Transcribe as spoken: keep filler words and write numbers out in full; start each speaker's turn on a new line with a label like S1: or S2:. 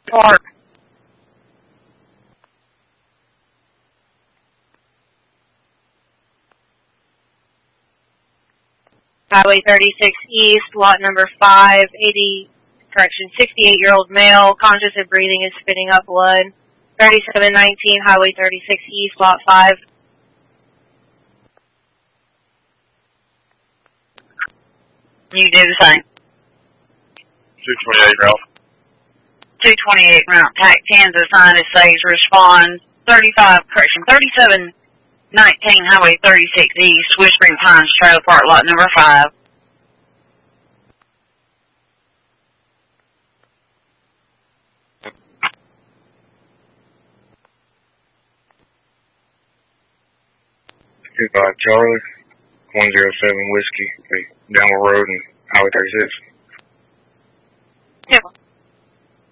S1: Park. Highway thirty-six East, lot number five, eighty, correction, sixty-eight-year-old male, conscious of breathing and spitting up blood. thirty-seven nineteen, Highway thirty-six East, lot five.
S2: You do the same.
S3: two twenty-eight, Ralph.
S2: two twenty-eight, Mount Tac, Kansas, nine says respond. thirty-five, correction, thirty-seven nineteen, Highway thirty-six East, Whispering Pines Trailer Park, lot number five.
S3: two five Charlie, one zero seven Whiskey, down the road and Highway thirty-six.